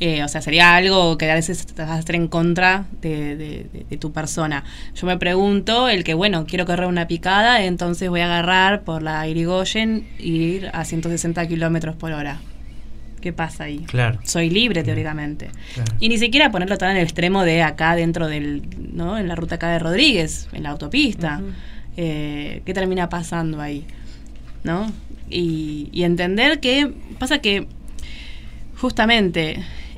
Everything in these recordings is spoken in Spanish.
O sea, sería algo que a veces te vas a hacer en contra de tu persona. Yo me pregunto, el que, bueno, quiero correr una picada, entonces voy a agarrar por la Irigoyen e ir a 160 kilómetros por hora. ¿Qué pasa ahí? Claro. Soy libre, teóricamente. Claro. Y ni siquiera ponerlo tan en el extremo de acá dentro del, ¿no? En la ruta acá de Rodríguez, en la autopista. ¿Qué termina pasando ahí? ¿No? Y entender que pasa que justamente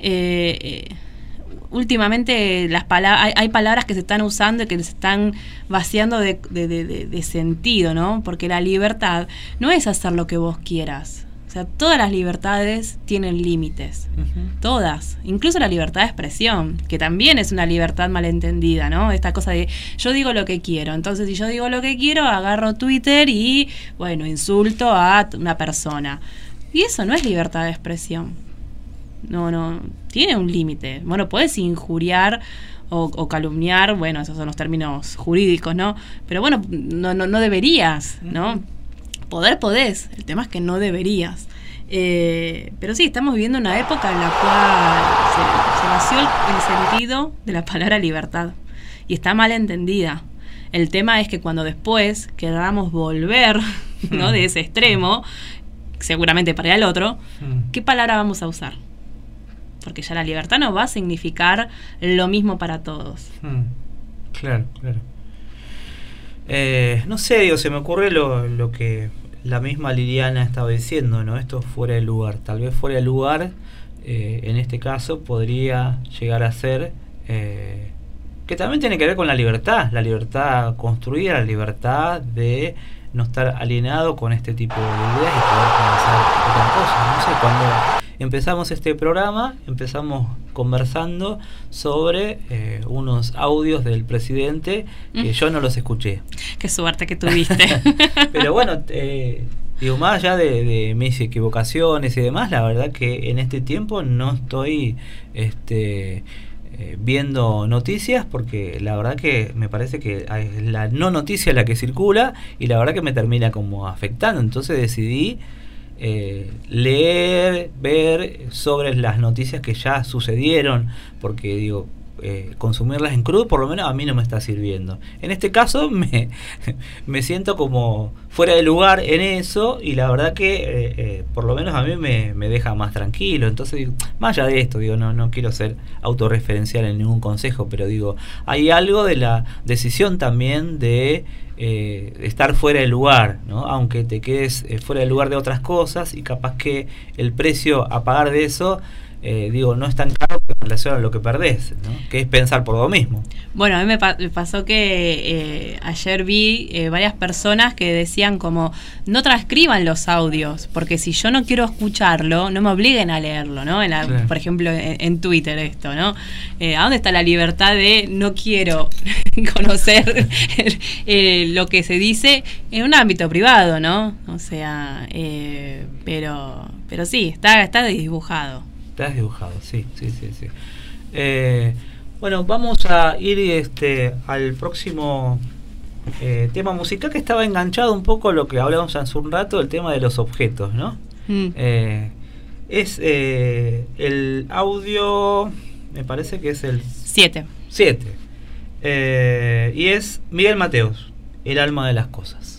últimamente hay palabras que se están usando y que se están vaciando de sentido, ¿no? Porque la libertad no es hacer lo que vos quieras. O sea, todas las libertades tienen límites. Todas. Incluso la libertad de expresión, que también es una libertad malentendida, ¿no? Esta cosa de yo digo lo que quiero. Entonces, si yo digo lo que quiero, agarro Twitter y, bueno, insulto a una persona. Y eso no es libertad de expresión. No. Tiene un límite. Bueno, podés injuriar o calumniar. Bueno, esos son los términos jurídicos, ¿no? Pero bueno, no deberías, ¿no? Poder podés, el tema es que no deberías. Pero sí, estamos viviendo una época en la cual se vació el sentido de la palabra libertad y está mal entendida. El tema es que cuando después queramos volver, ¿no? De ese extremo, seguramente para ir al otro, ¿qué palabra vamos a usar? Porque ya la libertad no va a significar lo mismo para todos. Claro. No sé, digo, se me ocurre lo que la misma Liliana estaba diciendo, ¿no? Esto fuera de lugar. Tal vez fuera de lugar, en este caso, podría llegar a ser que también tiene que ver con la libertad construida, la libertad de no estar alienado con este tipo de ideas y poder pensar otra cosa. No sé, cuando empezamos este programa, empezamos conversando sobre unos audios del presidente que yo no los escuché. Qué suerte que tuviste. Pero bueno, digo, más allá de mis equivocaciones y demás, la verdad que en este tiempo no estoy viendo noticias, porque la verdad que me parece que es la no noticia la que circula y la verdad que me termina como afectando. Entonces decidí leer, ver sobre las noticias que ya sucedieron, porque digo, consumirlas en crudo por lo menos a mí no me está sirviendo. En este caso me siento como fuera de lugar en eso, y la verdad que por lo menos a mí me deja más tranquilo. Entonces digo, más allá de esto, digo, no quiero ser autorreferencial en ningún consejo, pero digo, hay algo de la decisión también de estar fuera de lugar, ¿no? Aunque te quedes fuera de lugar de otras cosas, y capaz que el precio a pagar de eso digo, no es tan caro en relación a lo que perdés, ¿no? Que es pensar por vos mismo. Bueno, a mí me pasó que ayer vi varias personas que decían como, no transcriban los audios, porque si yo no quiero escucharlo, no me obliguen a leerlo, ¿no? Claro. Por ejemplo, en Twitter esto, ¿no? ¿A dónde está la libertad de no quiero conocer lo que se dice en un ámbito privado, ¿no? O sea, pero sí, está desdibujado. Estás dibujado, sí. Bueno, vamos a ir al próximo tema musical, que estaba enganchado un poco a lo que hablábamos hace un rato, el tema de los objetos, ¿no? Es el audio, me parece que es el 7. Y es Miguel Mateos, El alma de las cosas.